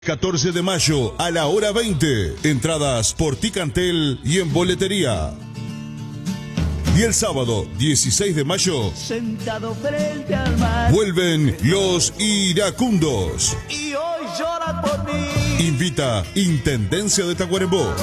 14 de mayo a la hora 20. Entradas por Ticantel y en boletería. Y el sábado 16 de mayo, sentado frente al mar, vuelven los iracundos. Y hoy llora por mí. Invita Intendencia de Tacuarembó.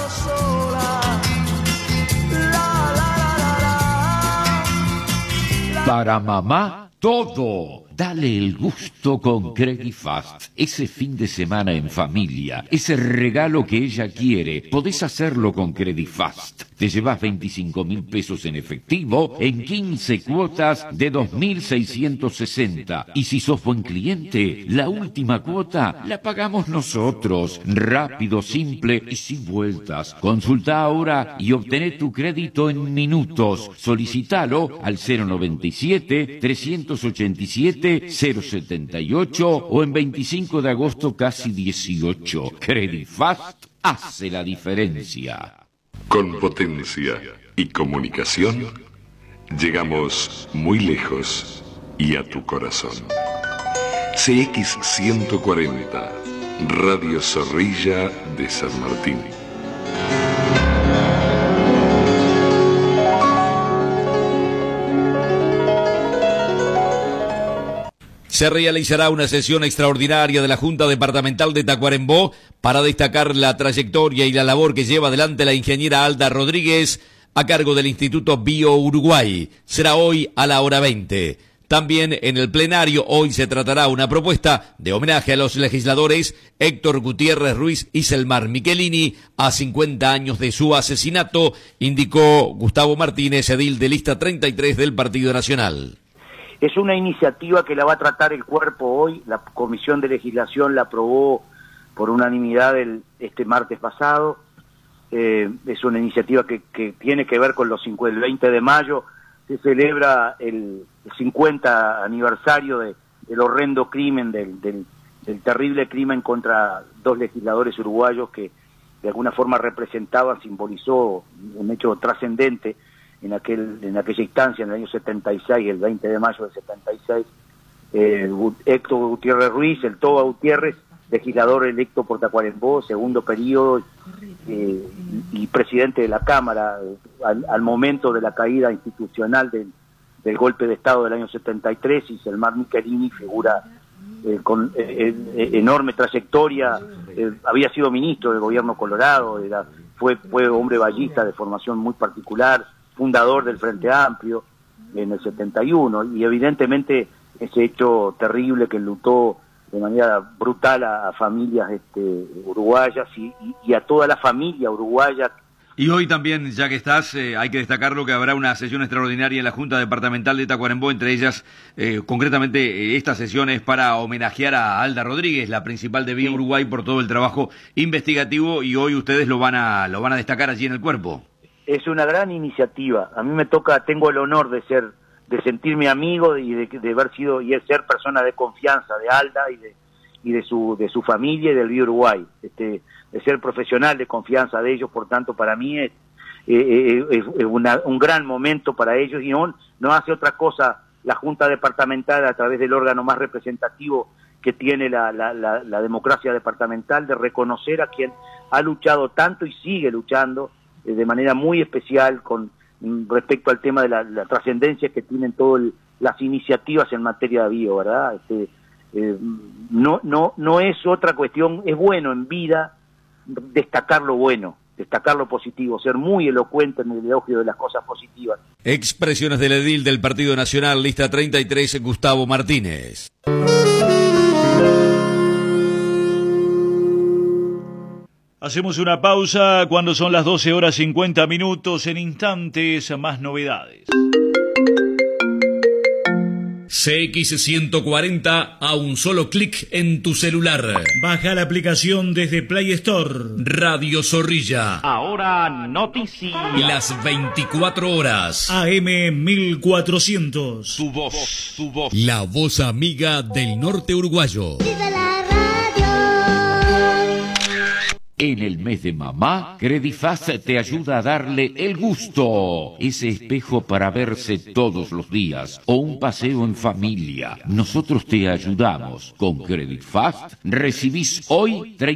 Para mamá, todo. Dale el gusto con Credifast. Ese fin de semana en familia, ese regalo que ella quiere, podés hacerlo con Credifast. Te llevas 25.000 pesos en efectivo en 15 cuotas de 2.660. Y si sos buen cliente, la última cuota la pagamos nosotros. Rápido, simple y sin vueltas. Consulta ahora y obtené tu crédito en minutos. Solicitalo al 097-387-078 o en 25 de agosto casi 18. Credifast hace la diferencia. Con potencia y comunicación, llegamos muy lejos y a tu corazón. CX140, Radio Zorrilla de San Martín. Se realizará una sesión extraordinaria de la Junta Departamental de Tacuarembó para destacar la trayectoria y la labor que lleva adelante la ingeniera Alda Rodríguez a cargo del Instituto Bio Uruguay. Será hoy a la hora 20. También en el plenario hoy se tratará una propuesta de homenaje a los legisladores Héctor Gutiérrez Ruiz y Selmar Michelini a 50 años de su asesinato, indicó Gustavo Martínez, edil de lista 33 del Partido Nacional. Es una iniciativa que la va a tratar el cuerpo hoy. La Comisión de Legislación la aprobó por unanimidad este martes pasado. Es una iniciativa que tiene que ver con el 20 de mayo. Se celebra el 50 aniversario del horrendo crimen, del terrible crimen contra dos legisladores uruguayos que de alguna forma representaban, simbolizó un hecho trascendente en aquella instancia, en el año 76, el 20 de mayo del 76, Héctor Gutiérrez Ruiz, el Toba Gutiérrez, legislador electo por Tacuarembó, segundo periodo, y presidente de la Cámara, al momento de la caída institucional del golpe de Estado del año 73, y Selmar Michelini, figura con enorme trayectoria, había sido ministro del gobierno colorado, fue hombre ballista de formación muy particular, fundador del Frente Amplio en el 71, y evidentemente ese hecho terrible que enlutó de manera brutal a familias uruguayas y a toda la familia uruguaya. Y hoy también, ya que estás, hay que destacarlo que habrá una sesión extraordinaria en la Junta Departamental de Tacuarembó, entre ellas, concretamente, esta sesión es para homenajear a Alda Rodríguez, la principal de Bio Uruguay, por todo el trabajo investigativo, y hoy ustedes lo van a destacar allí en el cuerpo. Es una gran iniciativa. A mí tengo el honor de sentirme amigo y de haber sido y de ser persona de confianza de Alda y de su familia y del Bio Uruguay, de ser profesional de confianza de ellos. Por tanto, para mí es un gran momento para ellos, y no hace otra cosa la Junta Departamental, a través del órgano más representativo que tiene la democracia departamental, de reconocer a quien ha luchado tanto y sigue luchando de manera muy especial con respecto al tema de la trascendencia que tienen todas las iniciativas en materia de bio, ¿verdad? No es otra cuestión. Es bueno en vida destacar lo bueno, destacar lo positivo, ser muy elocuente en el elogio de las cosas positivas. Expresiones del edil del Partido Nacional, lista 33, Gustavo Martínez. Hacemos una pausa cuando son las 12:50. En instantes, más novedades. CX140 a un solo clic en tu celular. Baja la aplicación desde Play Store. Radio Zorrilla. Ahora noticias. Las 24 horas. AM 1400. Tu voz. La voz amiga del norte uruguayo. En el mes de mamá, Credifast te ayuda a darle el gusto. Ese espejo para verse todos los días o un paseo en familia. Nosotros te ayudamos. Con Credifast recibís hoy